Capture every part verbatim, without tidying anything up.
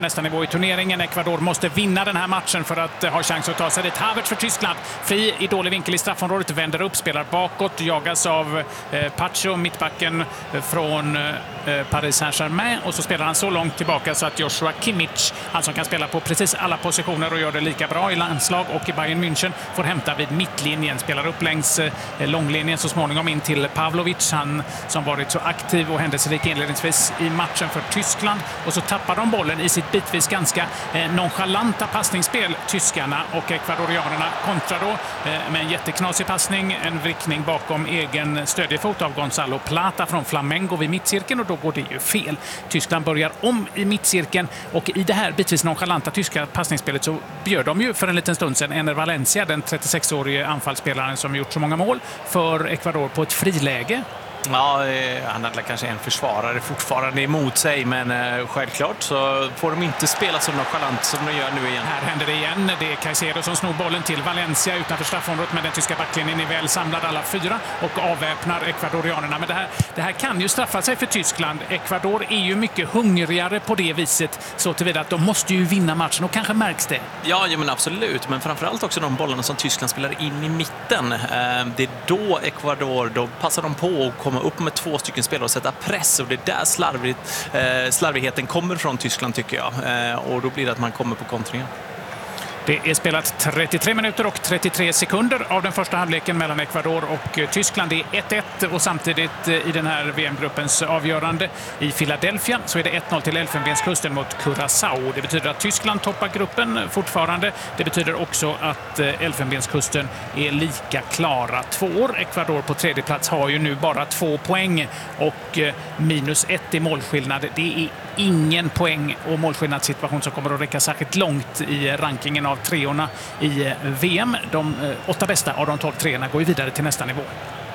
Nästa nivå i turneringen. Ecuador måste vinna den här matchen för att ha chans att ta sig dit. Havertz för Tyskland. Fri i dålig vinkel i straffområdet. Vänder upp, spelar bakåt. Jagas av eh, Pacho, mittbacken från eh, Paris Saint-Germain. Och så spelar han så långt tillbaka så att Joshua Kimmich, han som kan spela på precis alla positioner och gör det lika bra i landslag och i Bayern München, får hämta vid mittlinjen. Spelar upp längs eh, långlinjen så småningom in till Pavlovic. Han som varit så aktiv och händelserik inledningsvis i matchen för Tyskland. Och så tappar de bollen i sitt bitvis ganska eh, nonchalanta passningsspel, tyskarna, och ekvadorianerna kontrar då eh, med en jätteknasig passning, en vrickning bakom egen stödjefot av Gonzalo Plata från Flamengo vid mittcirkeln, och då går det ju fel. Tyskland börjar om i mittcirkeln, och i det här bitvis nonchalanta tyska passningsspelet så bjöd de ju för en liten stund sedan Ener Valencia, den trettiosexårige anfallsspelaren som gjort så många mål för Ecuador, på ett friläge. Ja, han hade kanske en försvarare fortfarande emot sig, men eh, självklart så får de inte spela så nonchalant som de gör nu igen. Här händer det igen. Det är Caicedo som snor bollen till Valencia utanför straffområdet, men den tyska backlinjen är väl samlad alla fyra och avväpnar ekvadorianerna. Men det här, det här kan ju straffa sig för Tyskland. Ecuador är ju mycket hungrigare på det viset, så tillvida att de måste ju vinna matchen, och kanske märks det. Ja, ja men absolut. Men framförallt också de bollarna som Tyskland spelar in i mitten. Eh, det är då Ecuador, då passar de på och komma upp med två stycken spelare och sätta press, och det är där slarvigt, eh, slarvigheten kommer från Tyskland, tycker jag. Eh, och då blir det att man kommer på kontringen. Det är spelat trettiotre minuter och trettiotre sekunder av den första halvleken mellan Ecuador och Tyskland. Det är ett ett, och samtidigt i den här V M-gruppens avgörande i Philadelphia så är det ett noll till Elfenbenskusten mot Curaçao. Det betyder att Tyskland toppar gruppen fortfarande. Det betyder också att Elfenbenskusten är lika klara tvåor. Ecuador på tredje plats har ju nu bara två poäng och minus ett i målskillnad. Det är ingen poäng och målskillnadssituation som kommer att räcka särskilt långt i rankingen av treorna i V M. De eh, åtta bästa av de tolv treorna går vidare till nästa nivå,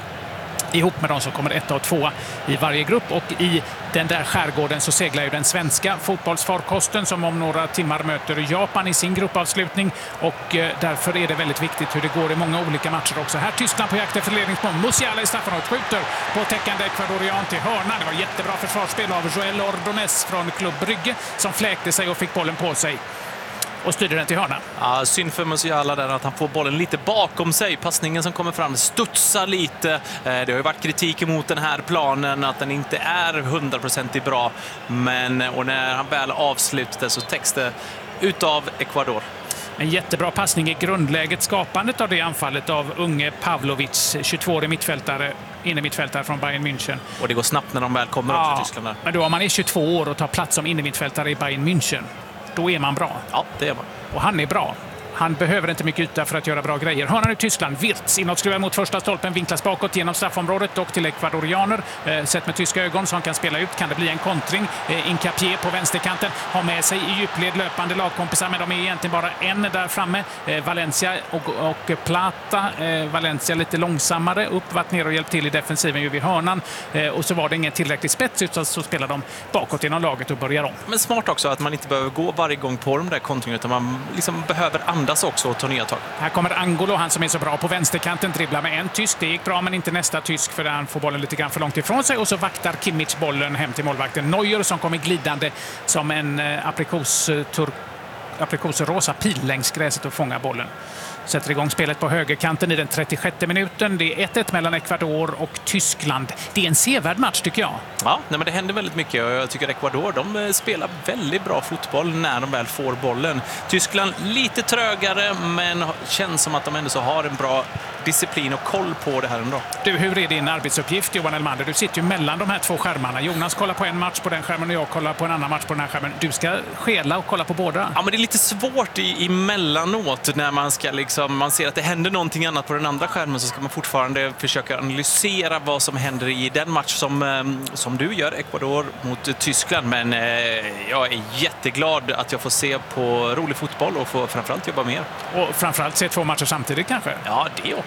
ihop med de som kommer etta och tvåa i varje grupp. Och i den där skärgården så seglar ju den svenska fotbollsfarkosten som om några timmar möter Japan i sin gruppavslutning, och eh, därför är det väldigt viktigt hur det går i många olika matcher också. Här Tyskland på jakt efter ledningsmål. Musiala i straffområdet skjuter på täckande ekvadorian till hörna. Det var jättebra försvarsspel av Joel Ordonez från Club Brygge som fläkte sig och fick bollen på sig och styrde den till hörna. Ja, synd för Musiala där att han får bollen lite bakom sig. Passningen som kommer fram studsar lite. Det har ju varit kritik emot den här planen, att den inte är hundraprocentigt bra. Men och när han väl avslutade så täcks det utav Ecuador. En jättebra passning i grundläget, skapandet av det anfallet av unge Pavlovic, tjugotvåårig mittfältare, inne mittfältare från Bayern München. Och det går snabbt när de väl kommer ja, upp till Tyskland där. Men då om man är tjugotvå år och tar plats som inne mittfältare i Bayern München, då är man bra. Ja, det är man. Och han är bra. Han behöver inte mycket yta för att göra bra grejer. Hörnan i Tyskland. Wirtz inåtskruvad mot första stolpen. Vinklas bakåt genom straffområdet och till ekvadorianer. Eh, sett med tyska ögon som kan spela ut. Kan det bli en kontring? Eh, Incapié på vänsterkanten. Har med sig i djupled löpande lagkompisar. Men de är egentligen bara en där framme. Eh, Valencia och, och Plata. Eh, Valencia lite långsammare. Upp, varit ner och hjälpt till i defensiven ju vid hörnan. Eh, och så var det ingen tillräcklig spets, utan så spelar de bakåt genom laget och börjar om. Men smart också att man inte behöver gå varje gång på de där kontringarna, utan man liksom behöver andra också och ta nya tag. Här kommer Angolo, han som är så bra på vänsterkanten, dribblar med en tysk. Det gick bra, men inte nästa tysk, för han får bollen lite grann för långt ifrån sig, och så vaktar Kimmich bollen hem till målvakten Neuer som kommer glidande som en eh, aprikosturk aprikosrosa pil längs gräset och fångar bollen. Sätter igång spelet på högerkanten i den trettiosjätte minuten. Det är ett ett mellan Ecuador och Tyskland. Det är en sevärd match, tycker jag. Ja, nej, men det händer väldigt mycket, och jag tycker Ecuador, de spelar väldigt bra fotboll när de väl får bollen. Tyskland lite trögare, men känns som att de ändå så har en bra disciplin och koll på det här ändå. Du, hur är din arbetsuppgift, Johan Elmander? Du sitter ju mellan de här två skärmarna. Jonas kollar på en match på den skärmen och jag kollar på en annan match på den här skärmen. Du ska skela och kolla på båda. Ja, men det är lite svårt i, emellanåt när man ska liksom, man ser att det händer någonting annat på den andra skärmen, så ska man fortfarande försöka analysera vad som händer i den match som, som du gör, Ecuador mot Tyskland. Men eh, jag är jätteglad att jag får se på rolig fotboll och får framförallt jobba mer. Och framförallt se två matcher samtidigt kanske? Ja, det också.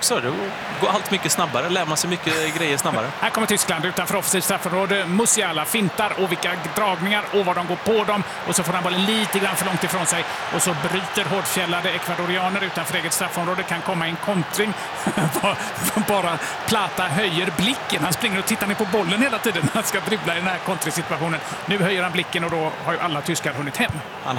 också. Då går allt mycket snabbare, lär man sig mycket grejer snabbare. Här kommer Tyskland utanför offensivt straffområde. Musiala fintar och vilka dragningar och vad de går på dem. Och så får han bollen lite grann för långt ifrån sig. Och så bryter hårdfjällade ekvadorianer utanför eget straffområde. Kan komma en kontring. Bara Plata höjer blicken. Han springer och tittar ner på bollen hela tiden när han ska dribbla i den här kontringssituationen. Nu höjer han blicken och då har ju alla tyskar hunnit hem. Han